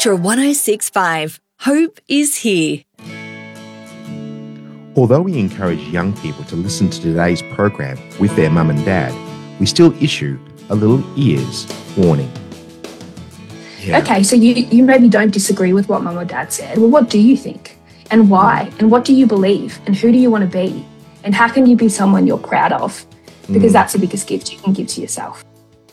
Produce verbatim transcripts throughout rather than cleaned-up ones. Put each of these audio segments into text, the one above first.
Culture one oh six point five. Hope is here. Although we encourage young people to listen to today's program with their mum and dad, we still issue a little ears warning. Yeah. Okay, so you, you maybe don't disagree with what mum or dad said. Well, what do you think? And why? And what do you believe? And who do you want to be? And how can you be someone you're proud of? Because mm. that's the biggest gift you can give to yourself.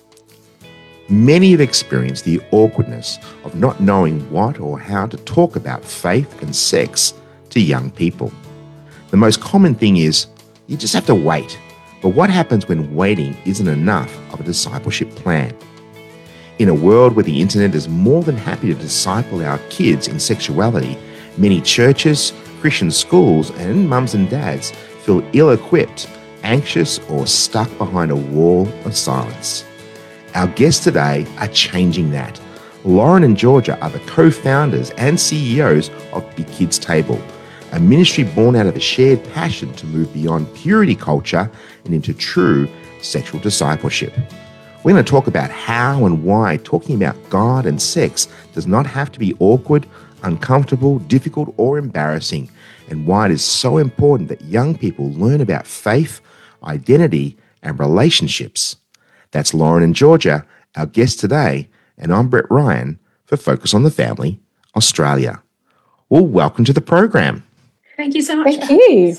Many have experienced the awkwardness of not knowing what or how to talk about faith and sex to young people. The most common thing is you just have to wait. But what happens when waiting isn't enough of a discipleship plan? In a world where the internet is more than happy to disciple our kids in sexuality, many churches, Christian schools, and mums and dads feel ill-equipped, anxious, or stuck behind a wall of silence. Our guests today are changing that. Lauren and Georgia are the co-founders and C E Os of Big Kids Table, a ministry born out of a shared passion to move beyond purity culture and into true sexual discipleship. We're going to talk about how and why talking about God and sex does not have to be awkward, uncomfortable, difficult, or embarrassing, and why it is so important that young people learn about faith, identity, and relationships. That's Lauren and Georgia, our guests today, and I'm Brett Ryan for Focus on the Family, Australia. Well, welcome to the program. Thank you so much. Thank you.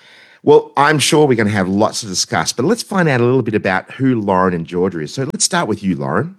Well, I'm sure we're going to have lots to discuss, but let's find out a little bit about who Lauren and Georgia is. So let's start with you, Lauren.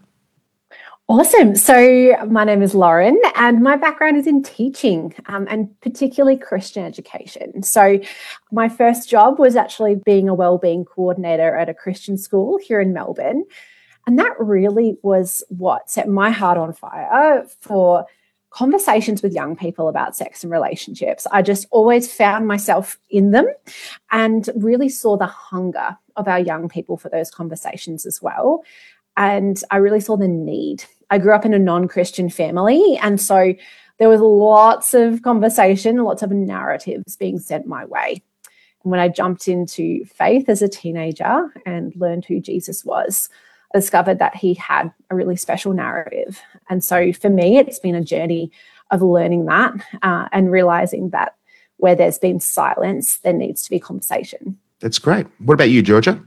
Awesome. So my name is Lauren and my background is in teaching um, and particularly Christian education. So my first job was actually being a wellbeing coordinator at a Christian school here in Melbourne. And that really was what set my heart on fire for conversations with young people about sex and relationships. I just always found myself in them and really saw the hunger of our young people for those conversations as well. And I really saw the need. I grew up in a non-Christian family, and so there was lots of conversation, lots of narratives being sent my way. And when I jumped into faith as a teenager and learned who Jesus was, I discovered that he had a really special narrative. And so for me, it's been a journey of learning that uh, and realizing that where there's been silence, there needs to be conversation. That's great. What about you, Georgia?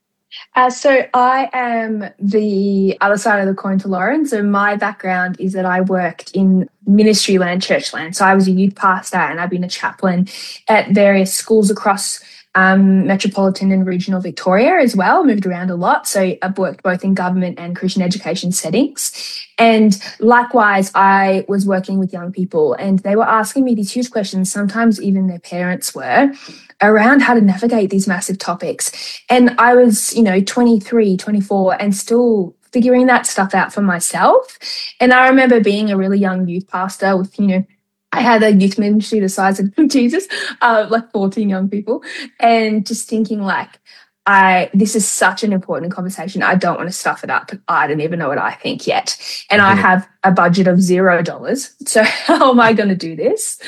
Uh, so I am the other side of the coin to Lauren. So my background is that I worked in ministry land, church land. So I was a youth pastor and I've been a chaplain at various schools across um, metropolitan and regional Victoria as well. Moved around a lot. So I've worked both in government and Christian education settings. And likewise, I was working with young people and they were asking me these huge questions, sometimes even their parents were, around how to navigate these massive topics. And I was, you know, twenty-three, twenty-four and still figuring that stuff out for myself. And I remember being a really young youth pastor with, you know, I had a youth ministry the size of Jesus, uh, like fourteen young people, and just thinking like, I, this is such an important conversation. I don't want to stuff it up. I don't even know what I think yet. And mm-hmm. I have a budget of zero dollars. So how am I going to do this?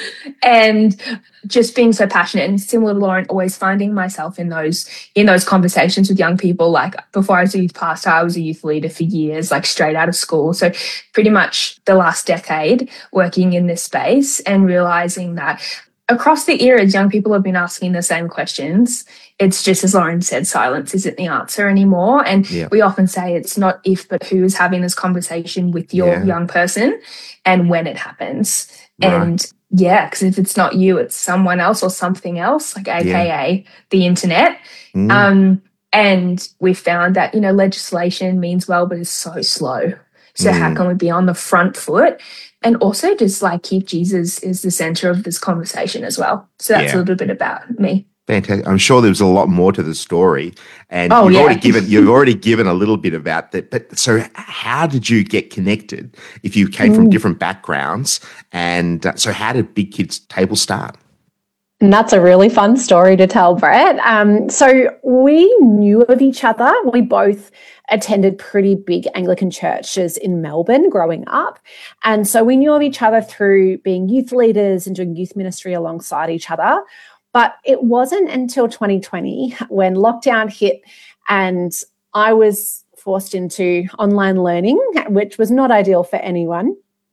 And just being so passionate and similar to Lauren, always finding myself in those, in those conversations with young people. Like before I was a youth pastor, I was a youth leader for years, like straight out of school. So pretty much the last decade working in this space and realizing that across the eras, young people have been asking the same questions. It's just, as Lauren said, silence isn't the answer anymore. And yeah. we often say it's not if, but who is having this conversation with your yeah. young person and when it happens. Right. And yeah, because if it's not you, it's someone else or something else, like A K A yeah. the internet. Mm. Um, and we found that, you know, legislation means well, but it's so slow. So mm. how can we be on the front foot? And also just like keep Jesus as the center of this conversation as well. So that's yeah. a little bit about me. Fantastic. I'm sure there was a lot more to the story, and oh, you've yeah. already given you've already given a little bit about that. But so, how did you get connected? If you came mm. from different backgrounds, and uh, so how did Big Kids Table start? And that's a really fun story to tell, Brett. Um, so we knew of each other. We both attended pretty big Anglican churches in Melbourne growing up. And so we knew of each other through being youth leaders and doing youth ministry alongside each other. But it wasn't until twenty twenty when lockdown hit and I was forced into online learning, which was not ideal for anyone.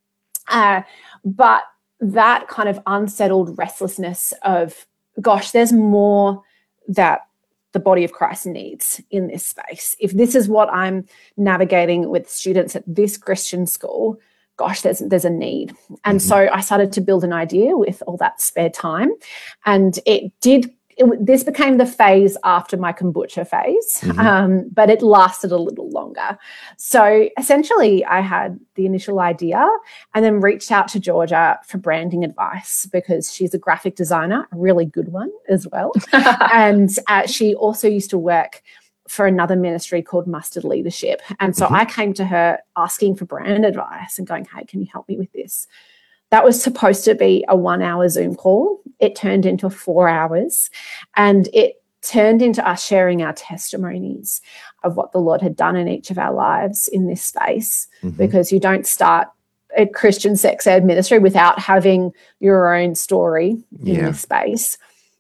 Uh, but that kind of unsettled restlessness of, gosh, there's more that the body of Christ needs in this space. If this is what I'm navigating with students at this Christian school, gosh, there's there's a need. And mm-hmm. so I started to build an idea with all that spare time. And it did, it, this became the phase after my kombucha phase, mm-hmm. um, but it lasted a little longer. So essentially I had the initial idea and then reached out to Georgia for branding advice because she's a graphic designer, a really good one as well. and uh, she also used to work for another ministry called Mustard Leadership. And so mm-hmm. I came to her asking for brand advice and going, hey, can you help me with this? That was supposed to be a one-hour Zoom call. It turned into four hours, and it turned into us sharing our testimonies of what the Lord had done in each of our lives in this space, mm-hmm. because you don't start a Christian sex ed ministry without having your own story in yeah. this space.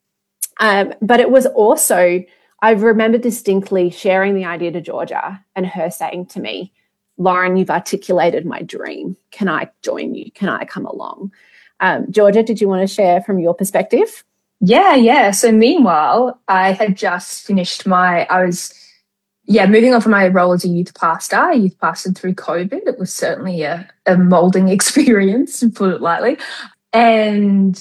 Um, but it was also, I remember distinctly sharing the idea to Georgia and her saying to me, Lauren, you've articulated my dream. Can I join you? Can I come along? Um, Georgia, did you want to share from your perspective? Yeah, yeah. So meanwhile, I had just finished my, I was, yeah, moving on from my role as a youth pastor. I youth pastored through COVID. It was certainly a, a moulding experience, to put it lightly. And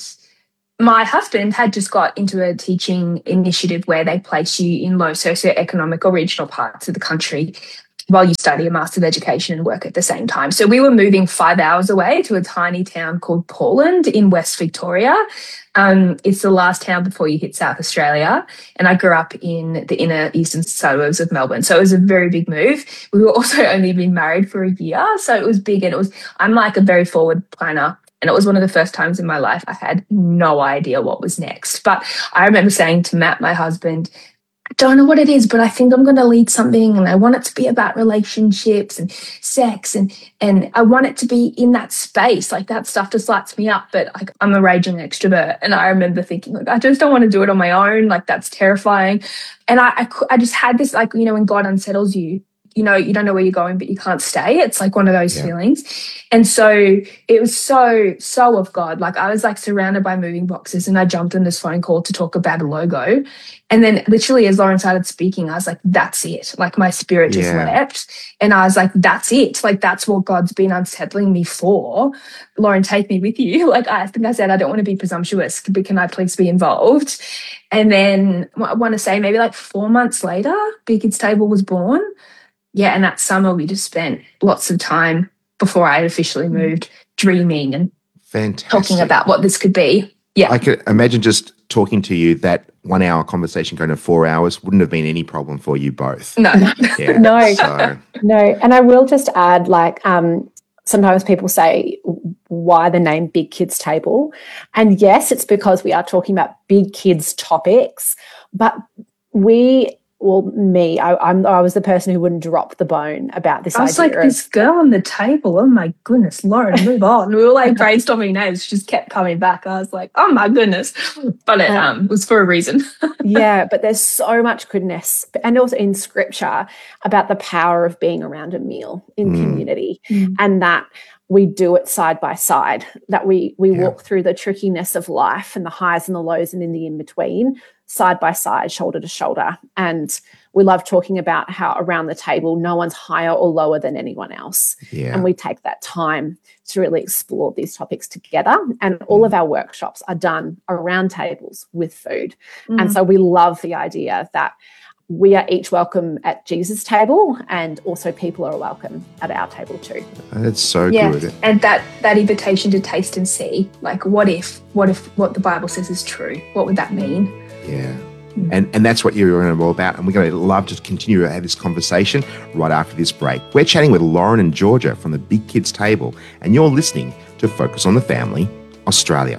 my husband had just got into a teaching initiative where they place you in low socioeconomic or regional parts of the country while you study a Master's of Education and work at the same time. So we were moving five hours away to a tiny town called Portland in West Victoria. Um, it's the last town before you hit South Australia. And I grew up in the inner eastern suburbs of Melbourne. So it was a very big move. We were also only been married for a year. So it was big, and it was, I'm like a very forward planner. And it was one of the first times in my life I had no idea what was next. But I remember saying to Matt, my husband, I don't know what it is, but I think I'm going to lead something, and I want it to be about relationships and sex, and and I want it to be in that space. Like, that stuff just lights me up, but like, I'm a raging extrovert. And I remember thinking, like, I just don't want to do it on my own. Like, that's terrifying. And I, I, I just had this, like, you know, when God unsettles you, you know, you don't know where you're going, but you can't stay. It's like one of those yeah. feelings. And so it was so, so of God. Like, I was like surrounded by moving boxes, and I jumped on this phone call to talk about a logo. And then literally as Lauren started speaking, I was like, that's it. Like, my spirit just yeah. leapt. And I was like, that's it. Like, that's what God's been unsettling me for. Lauren, take me with you. Like, I think I said, I don't want to be presumptuous, but can I please be involved? And then I want to say maybe like four months later, Big Kids Table was born. Yeah, and that summer we just spent lots of time before I had officially moved dreaming and Fantastic. talking about what this could be. Yeah. I could imagine just talking to you, that one hour conversation going to four hours wouldn't have been any problem for you both. No. Yeah, no. So. No. And I will just add, like, um, sometimes people say, why the name Big Kids Table? And yes, it's because we are talking about big kids topics, but we... Well, me, I, I'm, I was the person who wouldn't drop the bone about this idea. I was like, of, this girl on the table, oh my goodness, Lauren, move on. We were like brainstorming names, she just kept coming back. I was like, oh my goodness. But it um, was for a reason. Yeah, but there's so much goodness, and also in scripture, about the power of being around a meal in mm. community, mm. and that we do it side by side, that we we yeah. walk through the trickiness of life and the highs and the lows and in the in-between, side by side, shoulder to shoulder. And we love talking about how around the table, no one's higher or lower than anyone else. Yeah. And we take that time to really explore these topics together. And all mm. of our workshops are done around tables with food. Mm. And so we love the idea that we are each welcome at Jesus' table, and also people are welcome at our table too. That's so yeah. good. And that that invitation to taste and see, like, what if, what if what the Bible says is true? What would that mean? Yeah. Mm. And and that's what you're all about. And we're going to love to continue to have this conversation right after this break. We're chatting with Lauren and Georgia from the Big Kids Table, and you're listening to Focus on the Family, Australia.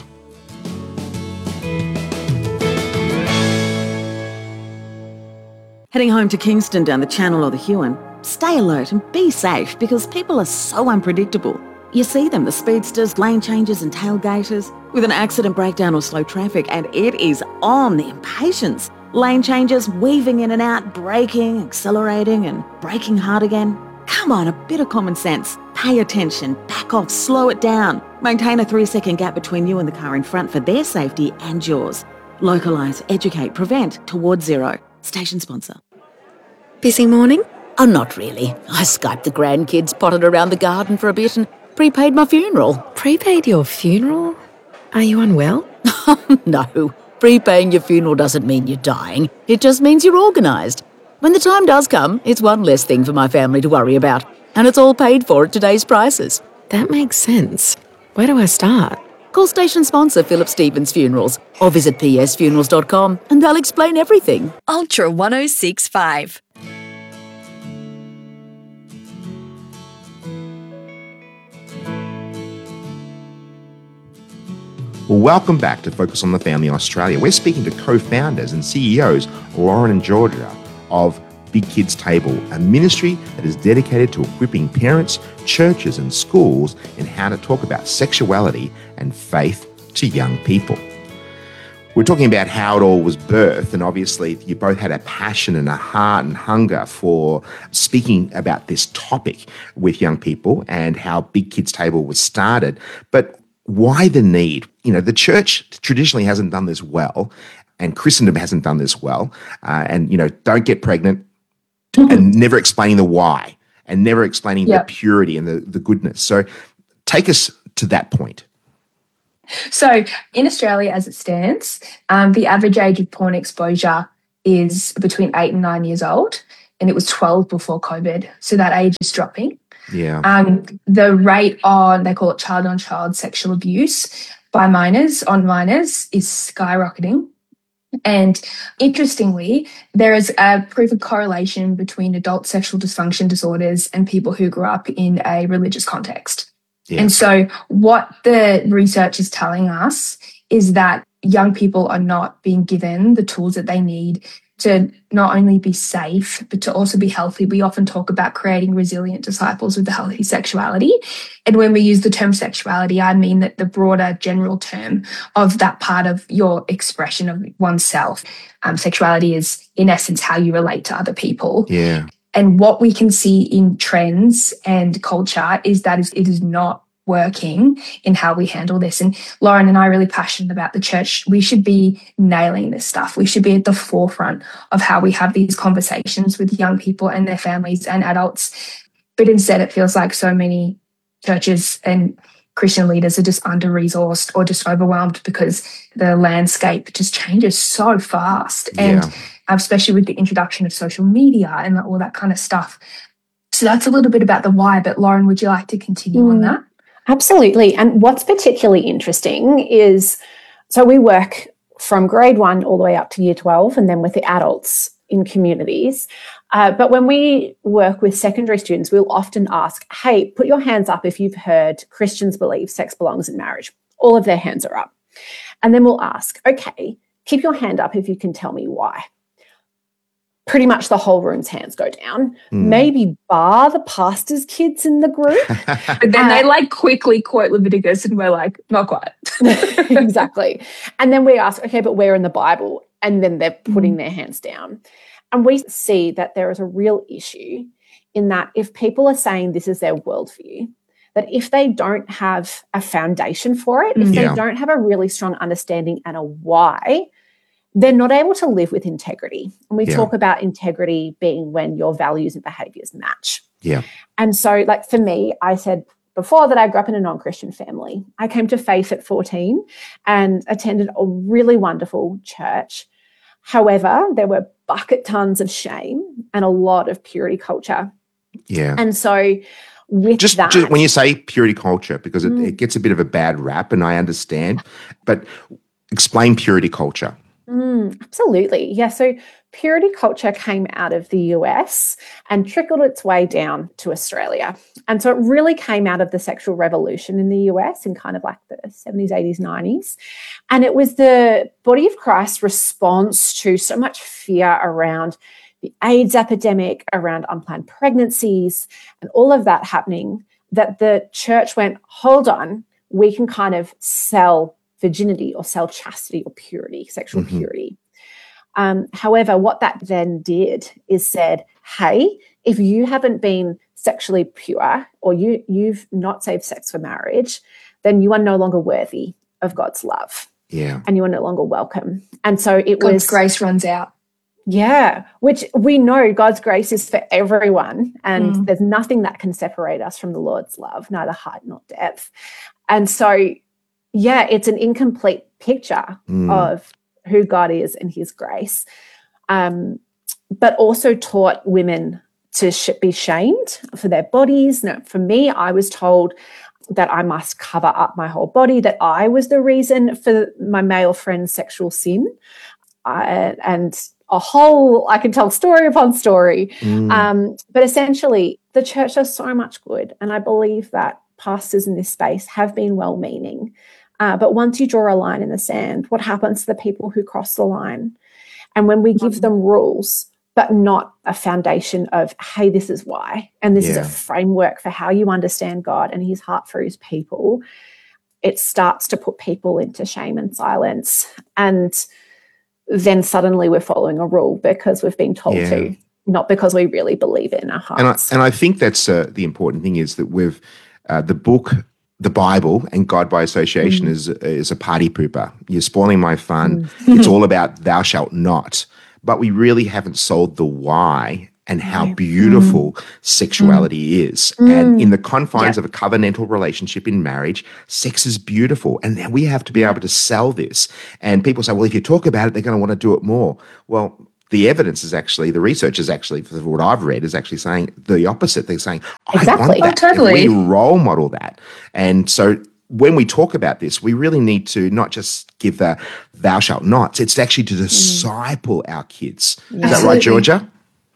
Heading home to Kingston down the Channel or the Huon, stay alert and be safe, because people are so unpredictable. You see them, the speedsters, lane changers and tailgaters, with an accident, breakdown or slow traffic, and it is on the impatience. Lane changers weaving in and out, braking, accelerating and braking hard again. Come on, a bit of common sense. Pay attention, back off, slow it down. Maintain a three-second gap between you and the car in front for their safety and yours. Localise, educate, prevent towards zero. Station sponsor. Busy morning? Oh, not really. I Skyped the grandkids, potted around the garden for a bit and prepaid my funeral. Prepaid your funeral? Are you unwell? No, prepaying your funeral doesn't mean you're dying. It just means you're organised. When the time does come, it's one less thing for my family to worry about. And it's all paid for at today's prices. That makes sense. Where do I start? Call station sponsor Philip Stevens Funerals or visit p s funerals dot com and they'll explain everything. Ultra one oh six point five. Well, welcome back to Focus on the Family Australia. We're speaking to co-founders and C E Os Lauren and Georgia of Big Kids Table, a ministry that is dedicated to equipping parents, churches and schools in how to talk about sexuality and faith to young people. We're talking about how it all was birthed, and obviously you both had a passion and a heart and hunger for speaking about this topic with young people and how Big Kids Table was started. But why the need? You know, the church traditionally hasn't done this well, and Christendom hasn't done this well. Uh, and, you know, don't get pregnant, and never explaining the why, and never explaining yep. the purity and the, the goodness. So take us to that point. So in Australia, as it stands, um, the average age of porn exposure is between eight and nine years old, and it was twelve before COVID. So that age is dropping. Yeah. Um, the rate on, they call it child-on-child sexual abuse by minors on minors is skyrocketing. And interestingly, there is a proven correlation between adult sexual dysfunction disorders and people who grew up in a religious context. Yeah. And so what the research is telling us is that young people are not being given the tools that they need to not only be safe, but to also be healthy. We often talk about creating resilient disciples with a healthy sexuality. And when we use the term sexuality, I mean that the broader general term of that part of your expression of oneself. Um, sexuality is, in essence, how you relate to other people. Yeah. And what we can see in trends and culture is that it is not working in how we handle this. And Lauren and I are really passionate about the church. We should be nailing this stuff. We should be at the forefront of how we have these conversations with young people and their families and adults. But instead, it feels like so many churches and Christian leaders are just under-resourced or just overwhelmed because the landscape just changes so fast. And yeah. especially with the introduction of social media and all that kind of stuff. So that's a little bit about the why. But Lauren, would you like to continue mm. on that? Absolutely. And what's particularly interesting is, so we work from grade one all the way up to year twelve and then with the adults in communities. Uh, but when we work with secondary students, we'll often ask, hey, put your hands up if you've heard Christians believe sex belongs in marriage. All of their hands are up. And then we'll ask, okay, keep your hand up if you can tell me why. Pretty much the whole room's hands go down, mm. maybe bar the pastor's kids in the group. But then uh, they like quickly quote Leviticus and we're like, not quite. Exactly. And then we ask, okay, but where in the Bible? And then they're putting mm. their hands down. And we see that there is a real issue in that if people are saying this is their worldview, that if they don't have a foundation for it, if yeah. they don't have a really strong understanding and a why, they're not able to live with integrity. And we yeah. talk about integrity being when your values and behaviors match. Yeah. And so, like for me, I said before that I grew up in a non-Christian family. I came to faith at fourteen and attended a really wonderful church. However, there were bucket tons of shame and a lot of purity culture. Yeah. And so with just, that... just when you say purity culture, because it, mm. it gets a bit of a bad rap and I understand, but explain purity culture. Mm, absolutely. Yeah. So purity culture came out of the U S and trickled its way down to Australia. And so it really came out of the sexual revolution in the U S in kind of like the seventies, eighties, nineties. And it was the body of Christ's response to so much fear around the AIDS epidemic, around unplanned pregnancies, and all of that happening, that the church went, hold on, we can kind of sell virginity or sell chastity or purity, sexual mm-hmm. purity. Um, however, what that then did is said, hey, if you haven't been sexually pure, or you, you've not saved sex for marriage, then you are no longer worthy of God's love. Yeah. And you are no longer welcome. And so it God's was grace runs out. Yeah, which we know God's grace is for everyone, and Mm. there's nothing that can separate us from the Lord's love, neither height nor depth. And so, yeah, it's an incomplete picture Mm. of who God is and his grace, um, but also taught women to sh- be shamed for their bodies. No, for me, I was told that I must cover up my whole body, that I was the reason for my male friend's sexual sin. I, and a whole, I can tell story upon story. Mm. Um, but essentially, the church does so much good. And I believe that pastors in this space have been well-meaning. Uh, but once you draw a line in the sand, what happens to the people who cross the line? And when we give them rules, but not a foundation of, hey, this is why, and this is Yeah. a framework for how you understand God and his heart for his people, it starts to put people into shame and silence. And then suddenly we're following a rule because we've been told Yeah. to, not because we really believe it in our And I, hearts. and I think that's uh, the important thing is that we've uh, the book, the Bible, and God by association Mm. is is a party pooper. You're spoiling my fun. It's all about thou shalt not. But we really haven't sold the why and how beautiful sexuality is. And in the confines of a covenantal relationship in marriage, sex is beautiful. And then we have to be able to sell this. And people say, well, if you talk about it, they're going to want to do it more. Well, the evidence is actually, the research is actually, for what I've read, is actually saying the opposite. They're saying, I Exactly. want that. Oh, totally. And we role model that. And so when we talk about this, we really need to not just give the thou shalt nots, it's actually to disciple our kids. Is that right, Absolutely. Georgia?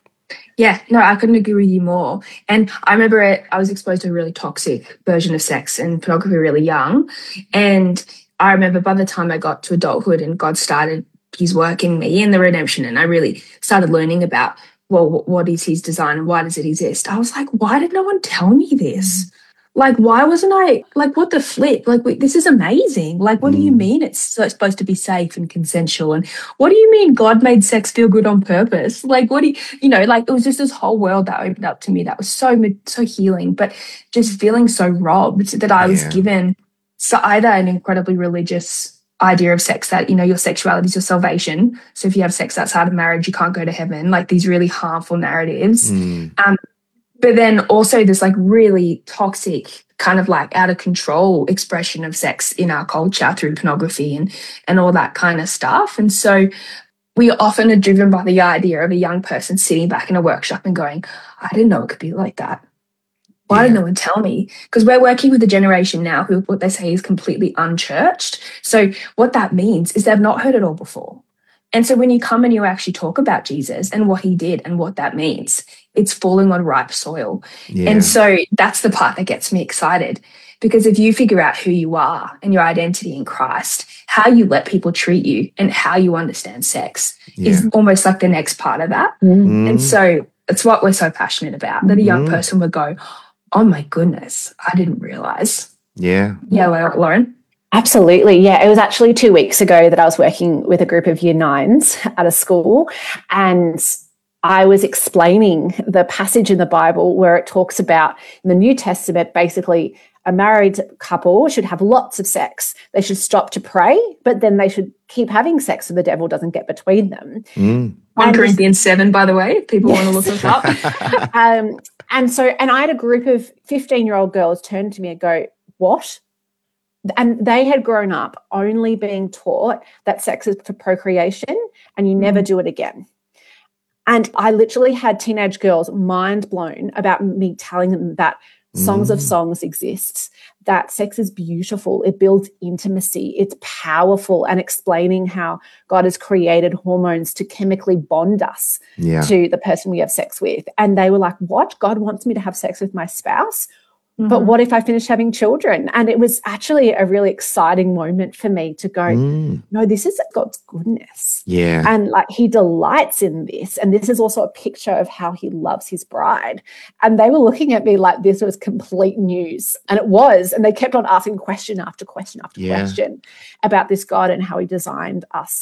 Yeah, no, I couldn't agree with you more. And I remember it, I was exposed to a really toxic version of sex and pornography really young. And I remember by the time I got to adulthood and God started his work in me and the redemption, and I really started learning about, well, what is his design and why does it exist? I was like, why did no one tell me this? Like, why wasn't I, like, what the flip? Like, wait, this is amazing. Like, what do you mean it's so, supposed to be safe and consensual? And what do you mean God made sex feel good on purpose? Like, what do you, you know, like, it was just this whole world that opened up to me that was so, so healing, but just feeling so robbed that I was Yeah. given so either an incredibly religious idea of sex that, you know, your sexuality is your salvation. So if you have sex outside of marriage, you can't go to heaven, like these really harmful narratives. Mm. Um, but then also this like really toxic kind of like out of control expression of sex in our culture through pornography and, and all that kind of stuff. And so we often are driven by the idea of a young person sitting back in a workshop and going, I didn't know it could be like that. Why did Yeah. no one tell me? Because we're working with a generation now who what they say is completely unchurched. So what that means is they've not heard it all before. And so when you come and you actually talk about Jesus and what he did and what that means, it's falling on ripe soil. Yeah. And so that's the part that gets me excited. Because if you figure out who you are and your identity in Christ, how you let people treat you and how you understand sex is Yeah. almost like the next part of that. Mm. And so it's what we're so passionate about, that a young Mhm. person would go, oh my goodness, I didn't realize. Yeah. Yeah, Lauren? Absolutely. Yeah. It was actually two weeks ago that I was working with a group of year nines at a school, and I was explaining the passage in the Bible where it talks about in the New Testament, basically a married couple should have lots of sex. They should stop to pray, but then they should keep having sex so the devil doesn't get between them. Mm. First And- Corinthians seven, by the way, if people want to look Yes. it up. Um, and so, and I had a group of fifteen-year-old girls turn to me and go, what? And they had grown up only being taught that sex is for procreation and you never do it again. And I literally had teenage girls mind blown about me telling them that Songs of Mm. Songs exists, that sex is beautiful, it builds intimacy, it's powerful, and explaining how God has created hormones to chemically bond us Yeah. to the person we have sex with. And they were like, what? God wants me to have sex with my spouse? But what if I finish having children? And it was actually a really exciting moment for me to go, Mm. no, this is God's goodness. Yeah. And like he delights in this. And this is also a picture of how he loves his bride. And they were looking at me like this was complete news. And it was. And they kept on asking question after question after Yeah. question about this God and how he designed us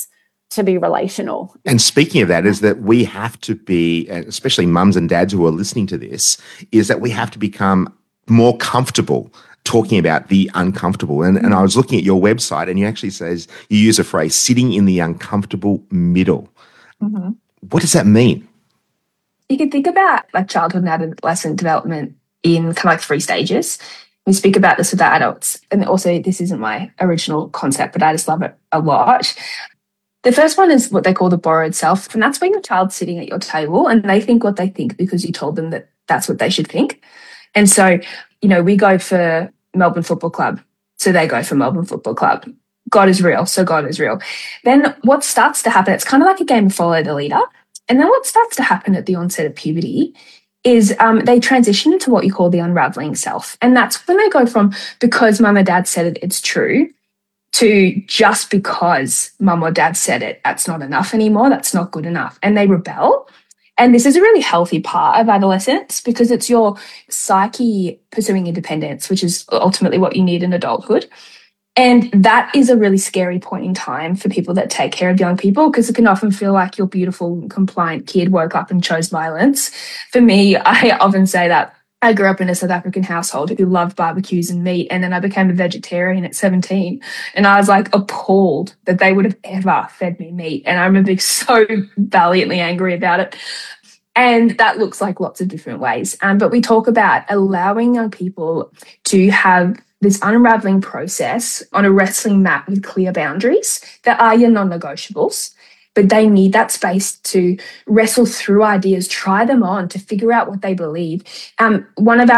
to be relational. And speaking of that, is that we have to be, and especially mums and dads who are listening to this, is that we have to become more comfortable talking about the uncomfortable. And, and I was looking at your website, and you actually says you use a phrase, sitting in the uncomfortable middle. Mm-hmm. What does that mean? You can think about like childhood and adolescent development in kind of like three stages. We speak about this with our adults. And also, this isn't my original concept, but I just love it a lot. The first one is what they call the borrowed self. And that's when your child's sitting at your table and they think what they think because you told them that that's what they should think. And so, you know, we go for Melbourne Football Club, so they go for Melbourne Football Club. God is real, so God is real. Then what starts to happen, it's kind of like a game of follow the leader. And then what starts to happen at the onset of puberty is um, they transition into what you call the unraveling self. And that's when they go from because mum or dad said it, it's true, to just because mum or dad said it, that's not enough anymore, that's not good enough. And they rebel. And this is a really healthy part of adolescence because it's your psyche pursuing independence, which is ultimately what you need in adulthood. And that is a really scary point in time for people that take care of young people because it can often feel like your beautiful, compliant kid woke up and chose violence. For me, I often say that I grew up in a South African household who loved barbecues and meat, and then I became a vegetarian at seventeen. And I was like appalled that they would have ever fed me meat. And I remember being so valiantly angry about it. And that looks like lots of different ways. Um, but we talk about allowing young people to have this unraveling process on a wrestling mat with clear boundaries that are your non-negotiables. But they need that space to wrestle through ideas, try them on, to figure out what they believe. Um, one of our